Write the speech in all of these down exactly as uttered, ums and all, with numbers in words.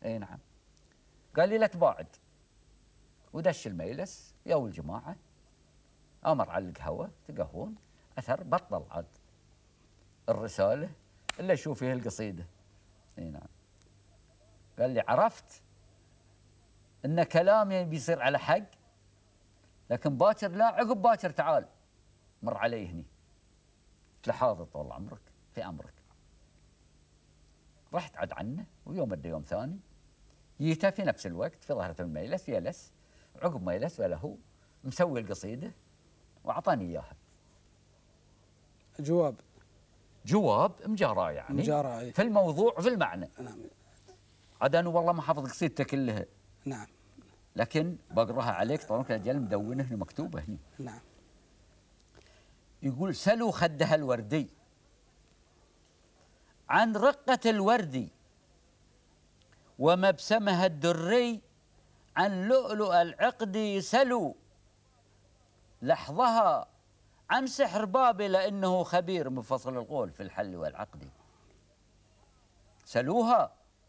اي نعم. قال لي لا تباعد، ودش الميلس يا والجماعه، امر على القهوه تقهوون، اثر بطل عاد الرساله الا يشوف فيها القصيده. اي نعم. قال لي عرفت ان كلامي بيصير على حق، لكن باكر لا، عقب باكر تعال مر علي هني. قلت له حاضر طول عمرك في امرك. رحت عد عنه، ويوم ادى يوم ثاني جيته في نفس الوقت في ظهرة الميلس يلس، عقب ما يلس ولا هو مسوي القصيده واعطاني اياها. جواب جواب مجاراه يعني مجاراه في الموضوع وفي المعنى. نعم. عاد انا والله ما حافظ قصيدته كلها. نعم. لكن بقراها عليك طبعا كالاجيال مدونه هنا مكتوبه هنا. نعم. يقول سلوا خدها الوردي عن رقة الوردي، ومبسمها الدري عن لؤلؤ العقد، سلوا لحظها عن سحر بابل إنه خبير من فصل القول في الحل والعقد. سلوها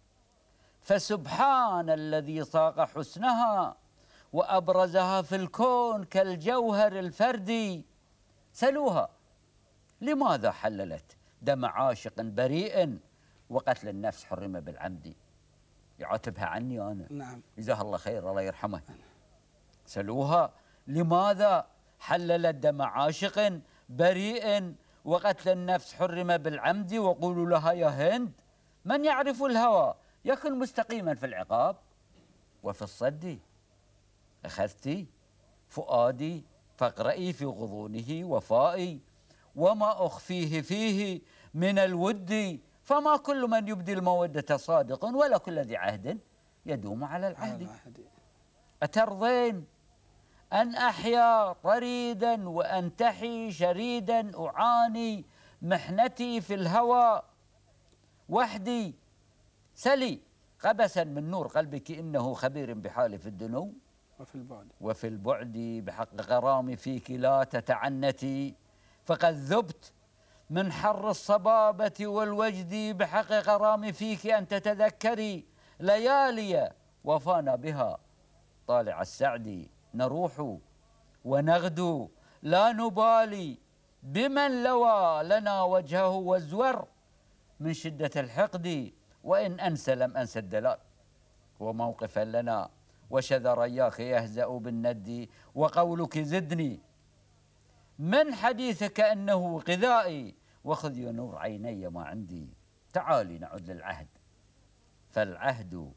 فسبحان الذي صاغ حسنها وأبرزها في الكون كالجوهر الفردي. سلوها لماذا حللت دم عاشق بريء وقتل النفس حرم بالعمد. يعاتبها عني أنا. نعم. جزاها الله خير الله يرحمه. سلوها لماذا حللت دم عاشق بريء وقتل النفس حرم بالعمد، وقولوا لها يا هند من يعرف الهوى يكن مستقيما في العقاب، وفي الصد أخذتي فؤادي فاقرئي في غضونه وفائي، وما أخفيه فيه من الود، فما كل من يبدي المودة صادق، ولا كل ذي عهد يدوم على العهد. أترضين أن أحيا طريدا وأنتحي شريدا أعاني محنتي في الهوى وحدي. سلي قبسا من نور قلبك إنه خبير بحالي في الدنو، وفي البعد وفي البعد بحق غرامي فيك لا تتعنتي، فقد ذبت من حر الصبابة والوجد بحق غرامي فيك أن تتذكري ليالي وفانا بها طالع السعد، نروح ونغدو لا نبالي بمن لوى لنا وجهه وازور من شدة الحقد، وإن أنسى لم أنسى الدلال وموقفا لنا وشذا رياخ يهزأ بالند، وقولك زدني من حديثك أنه غذائي، وخذ يا نور عيني ما عندي. تعالي نعد للعهد فالعهد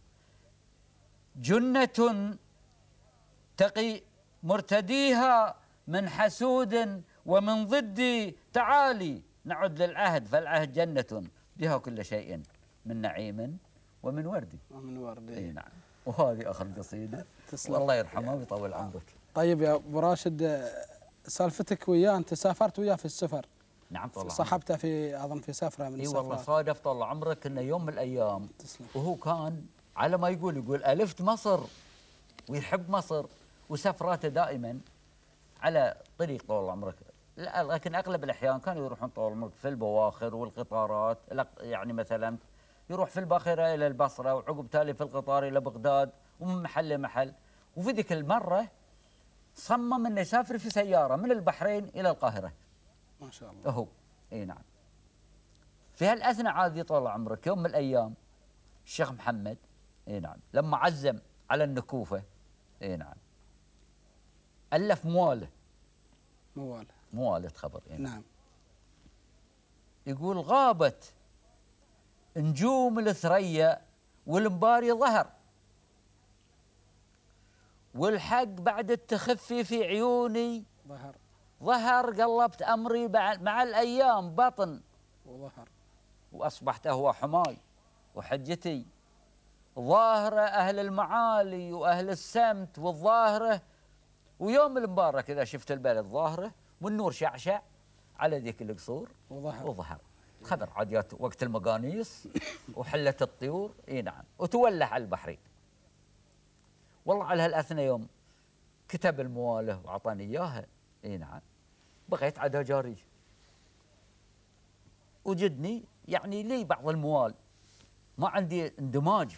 جنة تقي مرتديها من حسود ومن ضدي. تعالي نعد للعهد فالعهد جنة بها كل شيء من نعيم ومن ورد. ومن ورد. اي نعم. وهذه اخر قصيده تسلم والله يرحمه ويطول عمرك. طيب يا ابو راشد، سالفتك وياه انت سافرت وياه في السفر. نعم طال عمرك. صحبته في اظن في سفره من اي السفرات. والله صادف طال عمرك انه يوم من الايام تسلم. وهو كان على ما يقول يقول الفت مصر ويحب مصر، وسفراته دائما على طريق طول عمرك، لكن اغلب الاحيان كانوا يروحون طول عمرك في البواخر والقطارات، يعني مثلا يروح في الباخره الى البصره وعقب تالي في القطار الى بغداد ومن محل لمحل. وفي ذيك المره صمم انه يسافر في سياره من البحرين الى القاهره. ما شاء الله. هو اي نعم. في هالاثناء عادي طول عمرك يوم من الايام الشيخ محمد اي نعم لما عزم على النكوفه اي نعم الف مواله. مواله. مواله خبر إيه نعم. يقول غابت نجوم الثريا والمباري ظهر، والحق بعد التخفي في عيوني ظهر. ظهر قلبت أمري مع الأيام بطن وظهر، وأصبحت أهوى حماي وحجتي ظاهرة أهل المعالي وأهل السمت والظاهرة. ويوم المبارك إذا شفت البلد ظاهرة والنور شعشع على ذيك القصور وظهر وظهر. خبر عاديات وقت المقانيص وحلت الطيور اي نعم وتولح على البحرين. والله على هالاثناء يوم كتب المواله واعطاني اياها اي نعم بغيت عادها جاري. وجدني يعني لي بعض الموال ما عندي اندماج